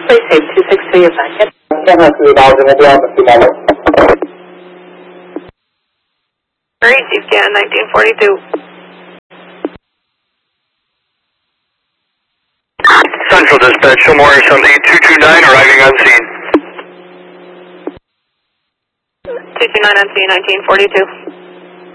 Play safe, 263 is back. Yep. 730,000, Very deep scan, 1942. Central Dispatch, Fillmore, something 229 arriving on scene. 229 on scene, 1942.